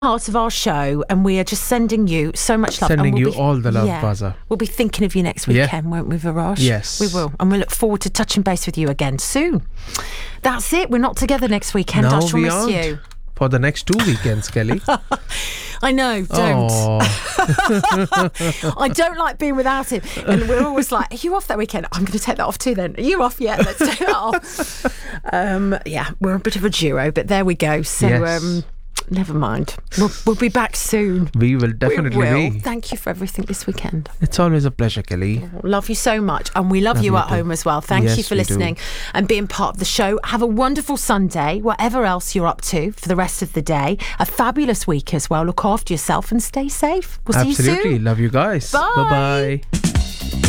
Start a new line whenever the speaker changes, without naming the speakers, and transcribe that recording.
part of our show, and we are just sending you so much love.
Sending you all the love, Baza.
We'll be thinking of you next weekend, won't we, Varosh?
Yes.
We will. And we look forward to touching base with you again soon. That's it. We're not together next weekend. I shall miss you.
For the next 2 weekends, Kelly.
I know, don't. I don't like being without him. And we're always like, are you off that weekend? I'm going to take that off too then. Are you off yet? Let's take that off. We're a bit of a duo, but there we go. So, never mind. We'll be back soon.
We will definitely be.
Thank you for everything this weekend.
It's always a pleasure, Kelly.
Love you so much. And we love you at home as well. Thank you for listening and being part of the show. Have a wonderful Sunday, whatever else you're up to for the rest of the day. A fabulous week as well. Look after yourself and stay safe. We'll see you soon.
Absolutely. Love you guys.
Bye.
Bye-bye.